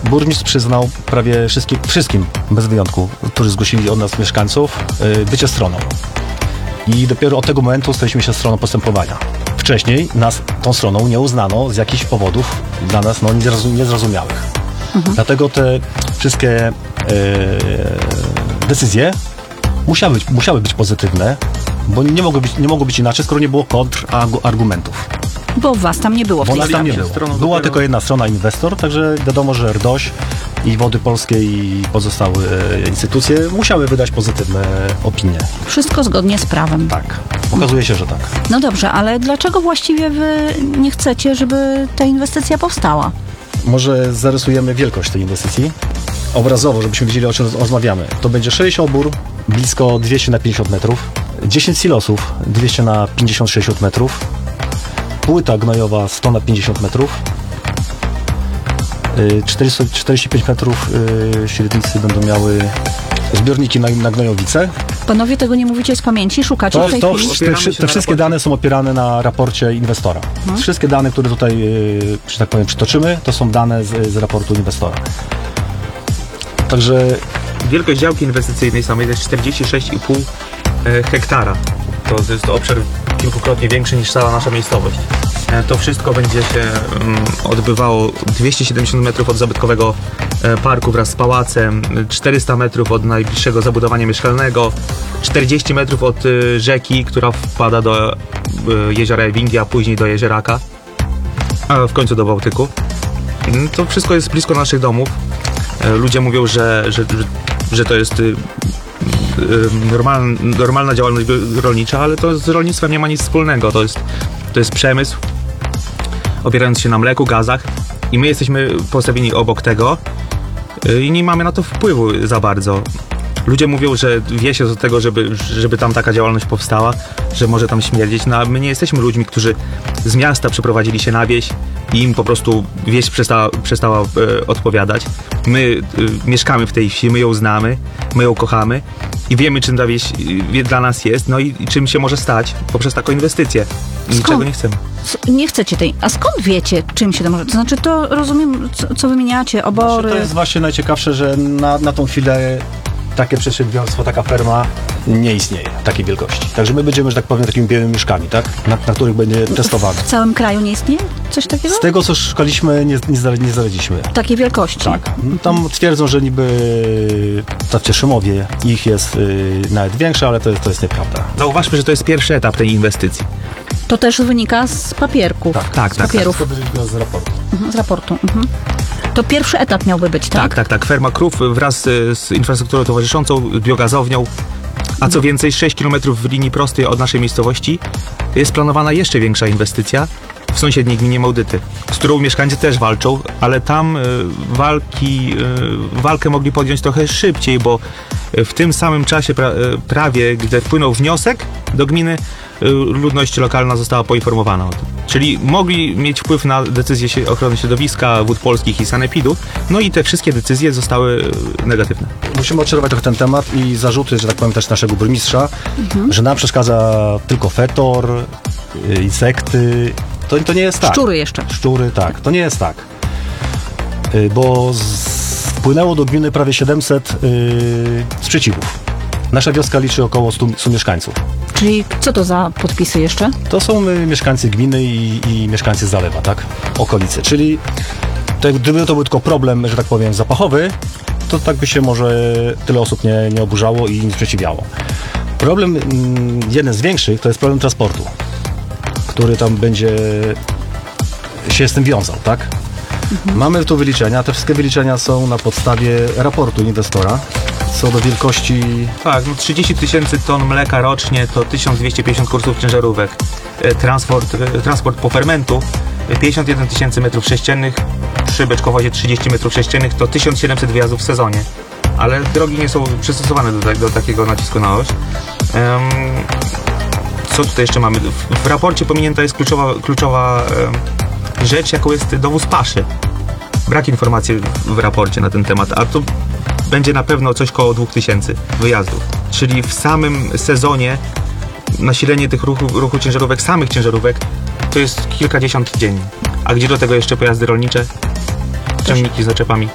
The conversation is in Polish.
Burmistrz przyznał prawie wszystkim, bez wyjątku, którzy zgłosili od nas mieszkańców, bycie stroną. I dopiero od tego momentu staliśmy się stroną postępowania. Wcześniej nas tą stroną nie uznano z jakichś powodów dla nas niezrozumiałych. Dlatego te wszystkie decyzje musiały być pozytywne, bo nie mogło być inaczej, skoro nie było kontrargumentów. Bo was tam nie było w tej sprawie. Była tylko jedna strona, inwestor, także wiadomo, że RDOŚ i Wody Polskie i pozostałe instytucje musiały wydać pozytywne opinie. Wszystko zgodnie z prawem. Tak, okazuje się, że tak. No dobrze, ale dlaczego właściwie wy nie chcecie, żeby ta inwestycja powstała? Może zarysujemy wielkość tej inwestycji obrazowo, żebyśmy wiedzieli, o czym rozmawiamy. To będzie 6 obór, blisko 200 na 50 metrów, 10 silosów, 200 na 50-60 metrów, płyta gnojowa 100 na 50 metrów, 45 metrów średnicy będą miały zbiorniki na gnojowice. Panowie, tego nie mówicie z pamięci, szukacie w tej chwili? Te wszystkie dane są opierane na raporcie inwestora. Wszystkie dane, które tutaj, że tak powiem, przytoczymy, to są dane z raportu inwestora. Także wielkość działki inwestycyjnej samej to jest 46,5 hektara. To jest obszar kilkukrotnie większy niż cała nasza miejscowość. To wszystko będzie się odbywało 270 metrów od zabytkowego parku wraz z pałacem, 400 metrów od najbliższego zabudowania mieszkalnego, 40 metrów od rzeki, która wpada do jeziora Ewingi, a później do jezioraka, a w końcu do Bałtyku. To wszystko jest blisko naszych domów. Ludzie mówią, że to jest normalna działalność rolnicza, ale to z rolnictwem nie ma nic wspólnego. To jest przemysł opierający się na mleku, gazach i my jesteśmy postawieni obok tego i nie mamy na to wpływu za bardzo. Ludzie mówią, że wie się do tego, żeby tam taka działalność powstała, że może tam śmierdzieć, no a my nie jesteśmy ludźmi, którzy z miasta przeprowadzili się na wieś i im po prostu wieś przestała odpowiadać. My mieszkamy w tej wsi, my ją znamy, my ją kochamy i wiemy, czym ta wieś dla nas jest, no i czym się może stać poprzez taką inwestycję. Niczego nie chcemy. Nie chcecie tej. A skąd wiecie, czym się to może? To znaczy, to rozumiem, co wymieniacie, obory. To jest właśnie najciekawsze, że na tą chwilę takie przedsiębiorstwo, taka ferma nie istnieje takiej wielkości. Także my będziemy, że tak powiem, takimi białymi myszkami, tak? Na których będzie testowane. W całym kraju nie istnieje coś takiego? Z tego, co szukaliśmy, nie znaleźliśmy. Takiej wielkości? Tak. Tam twierdzą, że niby w Cieszymowie ich jest nawet większa, ale to jest nieprawda. Zauważmy, że to jest pierwszy etap tej inwestycji. To też wynika z papierków. Tak. Z raportu. Z raportu. To pierwszy etap miałby być, tak? Tak. Ferma krów wraz z infrastrukturą towarzyszącą, biogazownią, a co więcej 6 km w linii prostej od naszej miejscowości jest planowana jeszcze większa inwestycja w sąsiedniej gminie Małdyty, z którą mieszkańcy też walczą, ale tam walkę mogli podjąć trochę szybciej, bo w tym samym czasie prawie, gdy wpłynął wniosek do gminy, ludność lokalna została poinformowana o tym. Czyli mogli mieć wpływ na decyzje ochrony środowiska, Wód Polskich i Sanepidu, no i te wszystkie decyzje zostały negatywne. Musimy odczerować trochę ten temat i zarzuty, że tak powiem, też naszego burmistrza, że nam przeszkadza tylko fetor, insekty. To nie jest tak. Szczury jeszcze. Szczury, tak. To nie jest tak. Bo wpłynęło do gminy prawie 700 sprzeciwów. Nasza wioska liczy około 100 mieszkańców. Czyli co to za podpisy jeszcze? To są mieszkańcy gminy i mieszkańcy Zalewa, tak? Okolice. Czyli gdyby to był tylko problem, że tak powiem, zapachowy, to tak by się może tyle osób nie oburzało i nie sprzeciwiało. Problem, jeden z większych, to jest problem transportu, który tam będzie się z tym wiązał, tak? Mamy tu wyliczenia, te wszystkie wyliczenia są na podstawie raportu inwestora co do wielkości. Tak, 30 000 ton mleka rocznie to 1250 kursów ciężarówek. Transport po fermentu 51 000 m3, przy beczkowozie 30 m3 to 1700 wyjazdów w sezonie. Ale drogi nie są przystosowane do takiego nacisku na oś. Co tutaj jeszcze mamy? W raporcie pominięta jest kluczowa rzecz, jaką jest dowóz paszy. Brak informacji w raporcie na ten temat, a to będzie na pewno coś koło 2000 wyjazdów. Czyli w samym sezonie nasilenie tych ruchu ciężarówek, samych ciężarówek, to jest kilkadziesiąt dziennie. A gdzie do tego jeszcze pojazdy rolnicze, ciągniki z zaczepami?